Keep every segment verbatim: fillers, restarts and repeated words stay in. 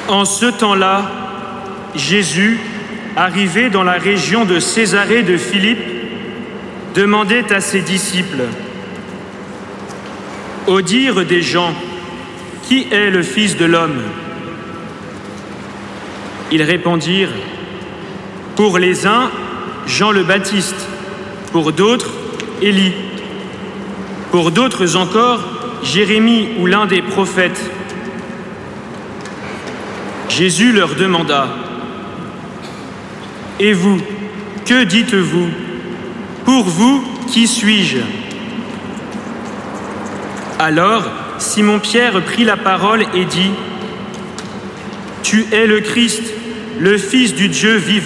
En ce temps-là, Jésus, arrivé dans la région de Césarée de Philippe, demandait à ses disciples: « Au dire des gens, qui est le Fils de l'homme ?» Ils répondirent: « Pour les uns, Jean le Baptiste, pour d'autres, Élie, pour d'autres encore, Jérémie ou l'un des prophètes. » Jésus leur demanda: « Et vous, que dites-vous? Pour vous, qui suis-je » Alors Simon-Pierre prit la parole et dit: « Tu es le Christ, le Fils du Dieu vivant. »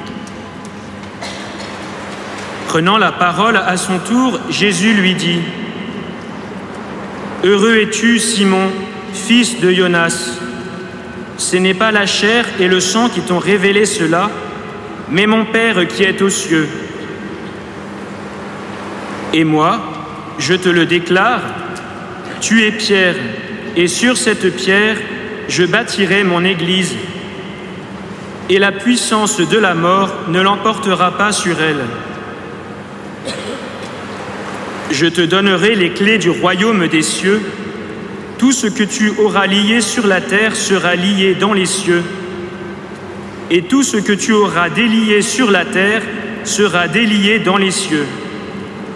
Prenant la parole à son tour, Jésus lui dit: « Heureux es-tu, Simon, fils de Jonas. Ce n'est pas la chair et le sang qui t'ont révélé cela, mais mon Père qui est aux cieux. Et moi, je te le déclare, tu es Pierre, et sur cette pierre, je bâtirai mon Église, et la puissance de la mort ne l'emportera pas sur elle. Je te donnerai les clés du royaume des cieux. Tout ce que tu auras lié sur la terre sera lié dans les cieux, et tout ce que tu auras délié sur la terre sera délié dans les cieux.